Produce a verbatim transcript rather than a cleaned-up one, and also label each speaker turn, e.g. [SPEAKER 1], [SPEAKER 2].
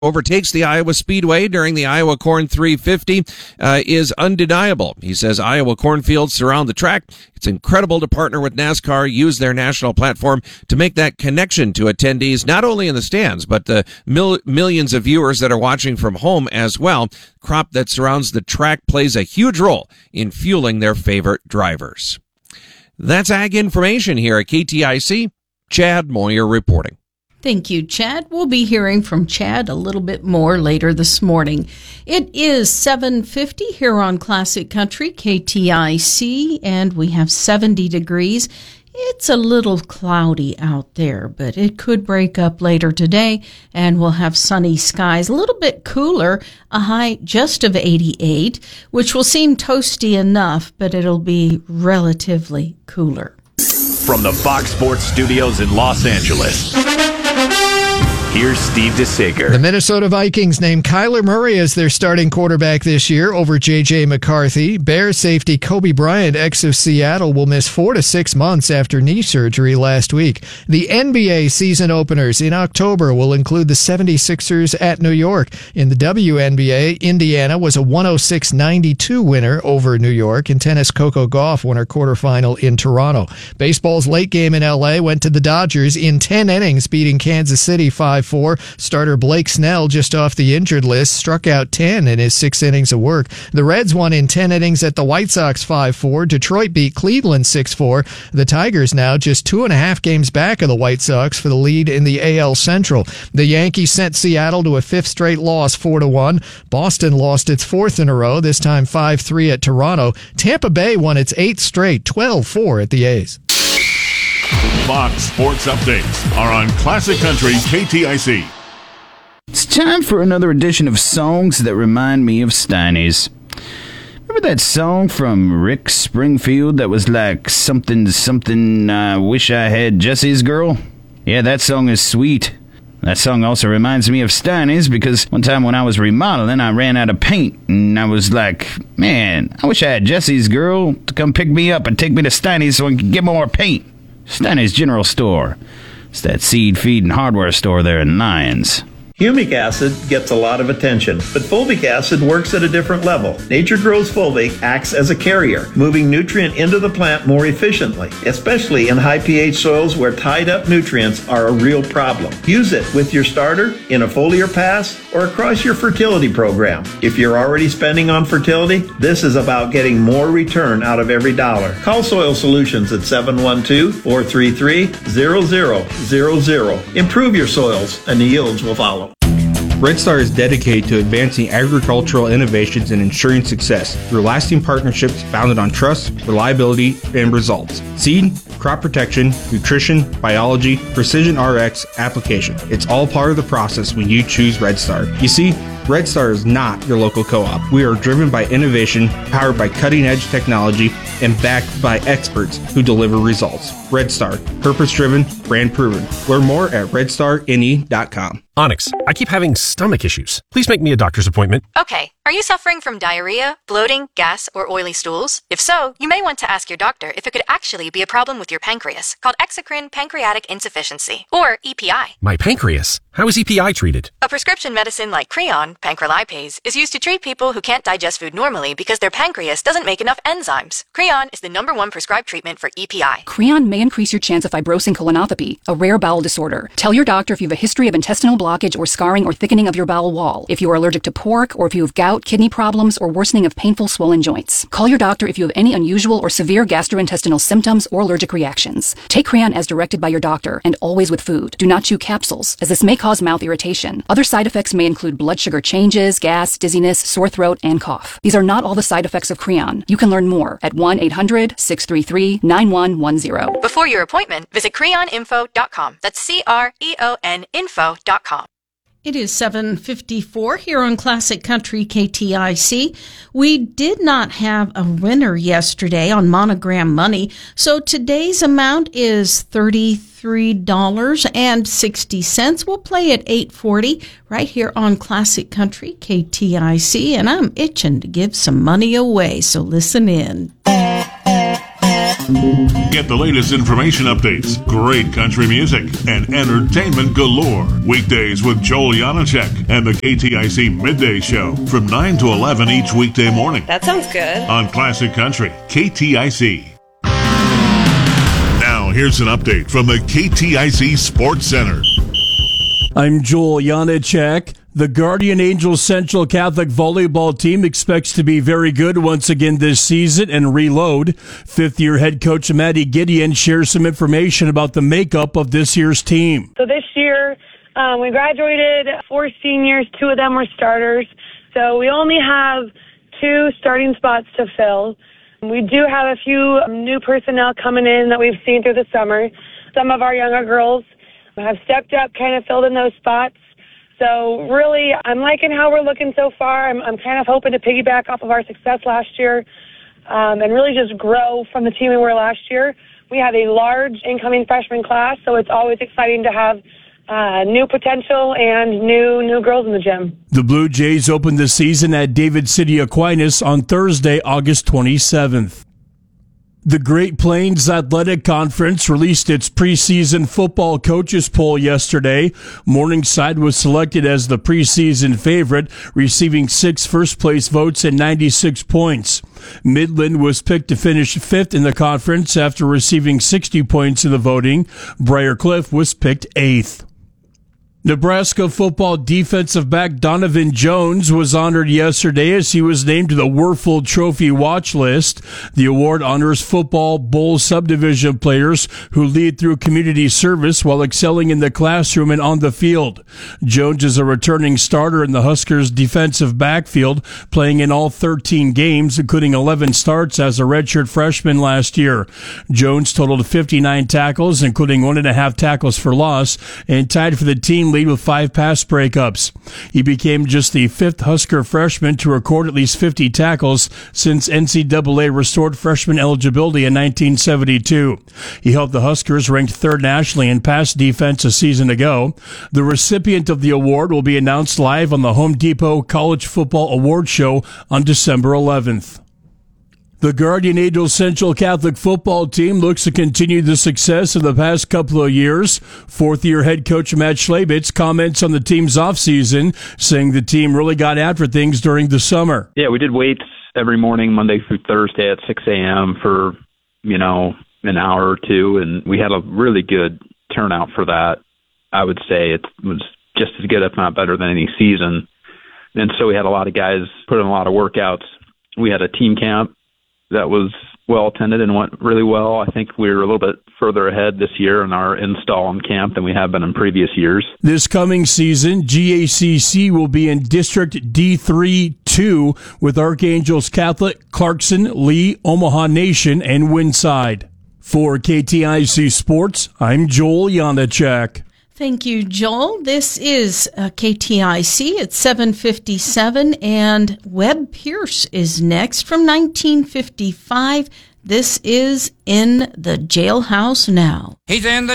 [SPEAKER 1] overtakes the Iowa Speedway during the Iowa Corn three fifty uh, is undeniable. He says Iowa cornfields surround the track. It's incredible to partner with NASCAR, use their national platform to make that connection to attendees, not only in the stands, but the mil- millions of viewers that are watching from home as well. Crop that surrounds the track plays a huge role in fueling their favorite drivers. That's Ag Information here at K T I C. Chad Moyer reporting.
[SPEAKER 2] Thank you, Chad. We'll be hearing from Chad a little bit more later this morning. It is seven fifty here on Classic Country, K T I C, and we have seventy degrees. It's a little cloudy out there, but it could break up later today, and we'll have sunny skies, a little bit cooler, a high just of eighty-eight, which will seem toasty enough, but it'll be relatively cooler.
[SPEAKER 3] From the Fox Sports Studios in Los Angeles, here's Steve DeSager.
[SPEAKER 4] The Minnesota Vikings named Kyler Murray as their starting quarterback this year over J J. McCarthy. Bears safety Kobe Bryant, ex of Seattle, will miss four to six months after knee surgery last week. The N B A season openers in October will include the seventy-sixers at New York. In the W N B A, Indiana was a one oh six ninety-two winner over New York, and tennis Coco Gauff won her quarterfinal in Toronto. Baseball's late game in L A went to the Dodgers in ten innings, beating Kansas City five four. Starter Blake Snell, just off the injured list, struck out ten in his six innings of work. The Reds won in ten innings at the White Sox five four. Detroit beat Cleveland six four. The Tigers now just two and a half games back of the White Sox for the lead in the A L Central. The Yankees sent Seattle to a fifth straight loss, four to one. Boston lost its fourth in a row, this time five three at Toronto. Tampa Bay won its eighth straight, twelve four at the A's.
[SPEAKER 3] Fox Sports Updates are on Classic Country K T I C.
[SPEAKER 5] It's time for another edition of Songs That Remind Me of Steinies. Remember that song from Rick Springfield that was like something, something, I uh, wish I had Jesse's girl? Yeah, that song is sweet. That song also reminds me of Steinies because one time when I was remodeling, I ran out of paint, and I was like, man, I wish I had Jesse's girl to come pick me up and take me to Steinies so I could get more paint. Steinies General Store. It's that seed, feed, and hardware store there in Lyons.
[SPEAKER 6] Humic acid gets a lot of attention, but fulvic acid works at a different level. Nature Grows Fulvic acts as a carrier, moving nutrient into the plant more efficiently, especially in high pH soils where tied-up nutrients are a real problem. Use it with your starter, in a foliar pass, or across your fertility program. If you're already spending on fertility, this is about getting more return out of every dollar. Call Soil Solutions at seven one two, four three three, zero zero zero zero. Improve your soils, and the yields will follow.
[SPEAKER 7] Red Star is dedicated to advancing agricultural innovations and ensuring success through lasting partnerships founded on trust, reliability, and results. Seed, crop protection, nutrition, biology, precision R X, application. It's all part of the process when you choose Red Star. You see, Red Star is not your local co-op. We are driven by innovation, powered by cutting-edge technology, and backed by experts who deliver results. Red Star, purpose-driven, brand-proven. Learn more at red star n e dot com.
[SPEAKER 8] Onyx, I keep having stomach issues. Please make me a doctor's appointment.
[SPEAKER 9] Okay. Are you suffering from diarrhea, bloating, gas, or oily stools? If so, you may want to ask your doctor if it could actually be a problem with your pancreas, called exocrine pancreatic insufficiency, or E P I.
[SPEAKER 8] My pancreas? How is E P I treated?
[SPEAKER 9] A prescription medicine like Creon, pancrelipase, is used to treat people who can't digest food normally because their pancreas doesn't make enough enzymes. Creon is the number one prescribed treatment for E P I.
[SPEAKER 10] Creon may increase your chance of fibrosing colonopathy, a rare bowel disorder. Tell your doctor if you have a history of intestinal blockage or scarring or thickening of your bowel wall, if you are allergic to pork, or if you have gout, kidney problems, or worsening of painful swollen joints. Call your doctor if you have any unusual or severe gastrointestinal symptoms or allergic reactions. Take Creon as directed by your doctor, and always with food. Do not chew capsules, as this may cause mouth irritation. Other side effects may include blood sugar changes, gas, dizziness, sore throat, and cough. These are not all the side effects of Creon. You can learn more at one eight hundred, six three three, nine one one zero.
[SPEAKER 9] Before your appointment, visit creon info dot com. That's C R E O N info dot com.
[SPEAKER 2] It is seven fifty-four here on Classic Country K T I C. We did not have a winner yesterday on Monogram Money, so today's amount is thirty-three dollars and sixty cents. We'll play at eight forty right here on Classic Country K T I C, and I'm itching to give some money away, so listen in.
[SPEAKER 11] Get the latest information updates, great country music, and entertainment galore. Weekdays with Joel Janacek and the K T I C Midday Show from nine to eleven each weekday morning.
[SPEAKER 12] That sounds good.
[SPEAKER 11] On Classic Country, K T I C. Now, here's an update from the K T I C Sports Center.
[SPEAKER 13] I'm Joel Janacek. The Guardian Angels Central Catholic volleyball team expects to be very good once again this season and reload. Fifth-year head coach Maddie Gideon shares some information about the makeup of this year's team.
[SPEAKER 14] So this year, um, we graduated four seniors. Two of them were starters. So we only have two starting spots to fill. We do have a few new personnel coming in that we've seen through the summer. Some of our younger girls have stepped up, kind of filled in those spots. So really, I'm liking how we're looking so far. I'm, I'm kind of hoping to piggyback off of our success last year um, and really just grow from the team we were last year. We have a large incoming freshman class, so it's always exciting to have uh, new potential and new new girls in the gym.
[SPEAKER 13] The Blue Jays opened the season at David City Aquinas on Thursday, August twenty-seventh. The Great Plains Athletic Conference released its preseason football coaches poll yesterday. Morningside was selected as the preseason favorite, receiving six first-place votes and ninety-six points. Midland was picked to finish fifth in the conference after receiving sixty points in the voting. Briar Cliff was picked eighth. Nebraska football defensive back Donovan Jones was honored yesterday as he was named to the Werfel Trophy watch list. The award honors football bowl subdivision players who lead through community service while excelling in the classroom and on the field. Jones is a returning starter in the Huskers' defensive backfield, playing in all thirteen games, including eleven starts as a redshirt freshman last year. Jones totaled fifty-nine tackles, including one and a half tackles for loss, and tied for the team lead with five pass breakups. He became just the fifth Husker freshman to record at least fifty tackles since N C double A restored freshman eligibility in nineteen seventy-two. He helped the Huskers ranked third nationally in pass defense a season ago. The recipient of the award will be announced live on the Home Depot College Football Award Show on December eleventh. The Guardian Angels Central Catholic football team looks to continue the success of the past couple of years. Fourth-year head coach Matt Schlabitz comments on the team's offseason, saying the team really got after things during the summer.
[SPEAKER 15] Yeah, we did weights every morning, Monday through Thursday at six a.m. for, you know, an hour or two, and we had a really good turnout for that. I would say it was just as good, if not better, than any season. And so we had a lot of guys put in a lot of workouts. We had a team camp that was well attended and went really well. I think we were a little bit further ahead this year in our install in camp than we have been in previous years.
[SPEAKER 13] This coming season, G A C C will be in District D three two with Archangels Catholic, Clarkson, Lee, Omaha Nation, and Winside. For K T I C Sports, I'm Joel Janacek.
[SPEAKER 2] Thank you, Joel. This is uh, K T I C at seven fifty-seven, and Webb Pierce is next from nineteen fifty-five. This is In the Jailhouse Now.
[SPEAKER 16] He's in the